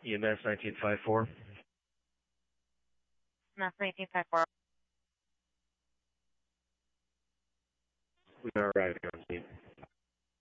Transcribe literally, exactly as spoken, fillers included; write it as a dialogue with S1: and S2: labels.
S1: E M S nineteen fifty-four.
S2: E M S nineteen fifty-four.
S1: We are arriving on